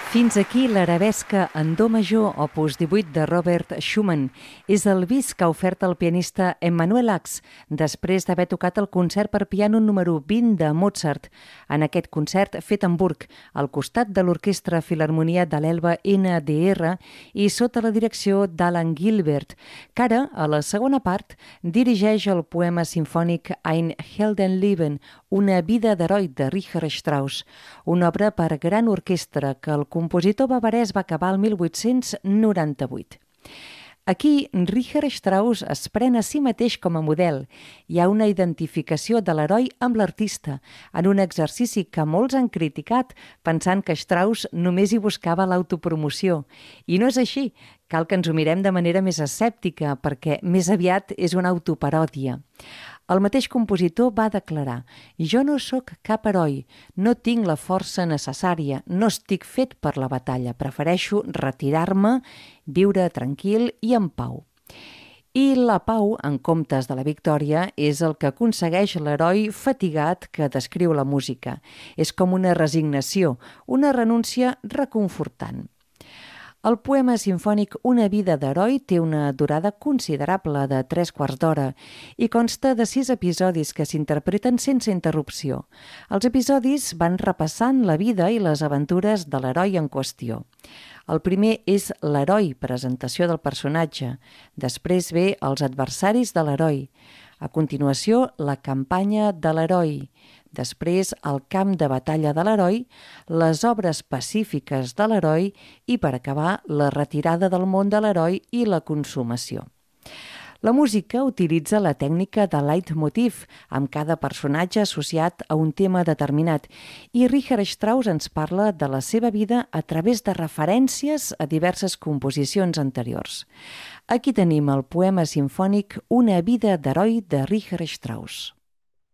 Fins aquí l'arabesca en do major, opus 18 de Robert Schumann. És el bis que ha ofert el pianista Emanuel Ax després d'haver tocat el concert per piano número 20 de Mozart. En aquest concert fet a Hamburg, al costat de l'Orquestra Filharmonia de l'Elba NDR i sota la direcció d'Alan Gilbert, que ara, a la segona part, dirigeix el poema simfònic Ein Heldenleben, una vida d'heroi de Richard Strauss, una obra per gran orquestra que el compositor bavarès va acabar el 1898. Aquí, Richard Strauss es pren a si mateix com a model. Hi ha una identificació de l'heroi amb l'artista, en un exercici que molts han criticat, pensant que Strauss només hi buscava l'autopromoció. I no és així. Cal que ens ho mirem de manera més escèptica, perquè més aviat és una autoparòdia. El mateix compositor va declarar: «Jo no sóc cap heroi, no tinc la força necessària, no estic fet per la batalla, prefereixo retirar-me, viure tranquil i en pau». I la pau, en comptes de la victòria, és el que aconsegueix l'heroi fatigat que descriu la música. És com una resignació, una renúncia reconfortant. El poema simfònic Una vida d'heroi té una durada considerable de 3/4 d'hora i consta de 6 episodis que s'interpreten sense interrupció. Els episodis van repassant la vida i les aventures de l'heroi en qüestió. El primer és l'heroi, presentació del personatge. Després ve els adversaris de l'heroi. A continuació, la campanya de l'heroi. Després, el camp de batalla de l'heroi, les obres pacífiques de l'heroi i, per acabar, la retirada del món de l'heroi i la consumació. La música utilitza la tècnica de leitmotiv, amb cada personatge associat a un tema determinat, i Richard Strauss ens parla de la seva vida a través de referències a diverses composicions anteriors. Aquí tenim el poema simfònic Una vida d'heroi de Richard Strauss.